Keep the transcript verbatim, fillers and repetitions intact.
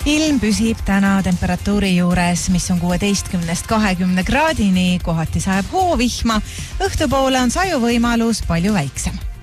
Ilm püsib täna temperatuuri juures, mis on kuueteistkümnest kahekümne kraadini, kohati sajab hoovihma. Õhtupoole on sajuvõimalus palju väiksem.